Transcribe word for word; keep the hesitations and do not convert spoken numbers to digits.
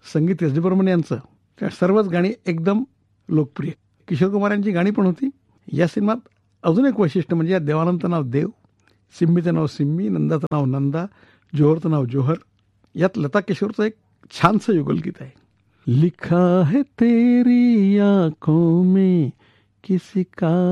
संगीत S D Burman यांचं, त्या सर्वच गाणी एकदम लोकप्रिय. किशोर कुमार यांची गाणी पण होती. या सिनेमात अजून एक वैशिष्ट्य म्हणजे या देवानंदचं नाव देव, सिम्मीचं नाव सिम्मी, नंदाचं नाव नंदा, जोहरचं नाव जोहर. यात लता किशोरचं एक छानसं युगलगीत आहे. लिखा है तेरी आंखों में किसी का